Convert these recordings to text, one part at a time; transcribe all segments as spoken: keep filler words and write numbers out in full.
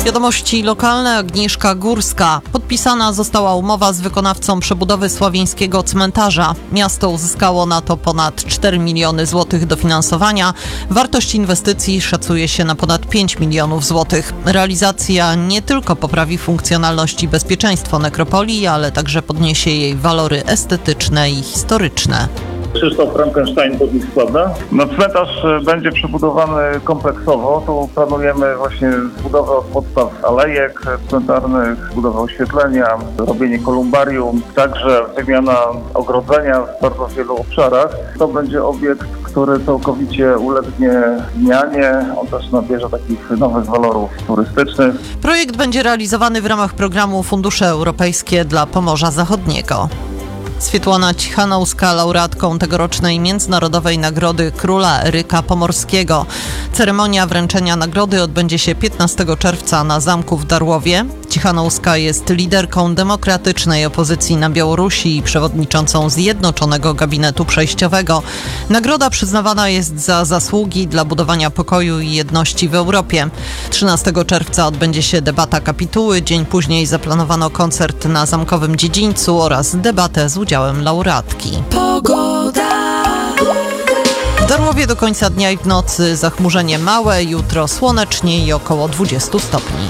Wiadomości lokalne. Agnieszka Górska. Podpisana została umowa z wykonawcą przebudowy sławieńskiego cmentarza. Miasto uzyskało na to ponad cztery miliony złotych dofinansowania. Wartość inwestycji szacuje się na ponad pięć milionów złotych. Realizacja nie tylko poprawi funkcjonalność i bezpieczeństwo nekropolii, ale także podniesie jej walory estetyczne i historyczne. Krzysztof Frankenstein, Podnik Składna. No, cmentarz będzie przebudowany kompleksowo. Tu planujemy właśnie budowę od podstaw alejek cmentarnych, budowę oświetlenia, robienie kolumbarium, także wymiana ogrodzenia w bardzo wielu obszarach. To będzie obiekt, który całkowicie ulegnie zmianie. On też nabierze takich nowych walorów turystycznych. Projekt będzie realizowany w ramach programu Fundusze Europejskie dla Pomorza Zachodniego. Swietłana Cichanouska, laureatką tegorocznej Międzynarodowej Nagrody Króla Eryka Pomorskiego. Ceremonia wręczenia nagrody odbędzie się piętnastego czerwca na zamku w Darłowie. Cichanouska jest liderką demokratycznej opozycji na Białorusi i przewodniczącą Zjednoczonego Gabinetu Przejściowego. Nagroda przyznawana jest za zasługi dla budowania pokoju i jedności w Europie. trzynastego czerwca odbędzie się debata kapituły. Dzień później zaplanowano koncert na Zamkowym Dziedzińcu oraz debatę z udziałem laureatki. Pogoda. W Darłowie do końca dnia i w nocy zachmurzenie małe, jutro słonecznie i około dwadzieścia stopni.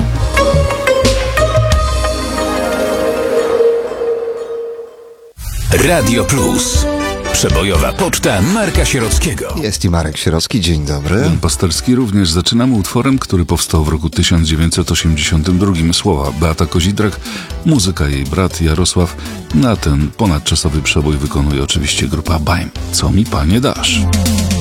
Radio Plus. Przebojowa poczta Marka Sierockiego. Jest i Marek Sierocki, dzień dobry. Jan Pastelski również. Zaczynamy utworem, który powstał w roku tysiąc dziewięćset osiemdziesiątym drugim. Słowa Beata Kozidrak, muzyka jej brat Jarosław. Na ten ponadczasowy przebój wykonuje oczywiście grupa Baim. Co mi panie dasz?